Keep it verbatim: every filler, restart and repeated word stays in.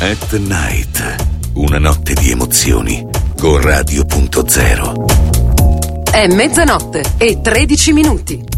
At Night, una notte di emozioni con Radio punto zero. È mezzanotte e tredici minuti.